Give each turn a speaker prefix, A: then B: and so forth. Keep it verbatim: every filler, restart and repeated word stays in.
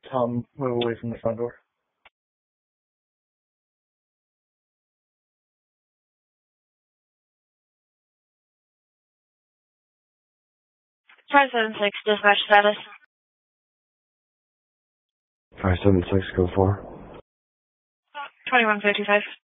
A: Tom, move away from the front door.
B: five seven six, dispatch status.
C: five seven six, go for.
B: twenty-one fifty-five.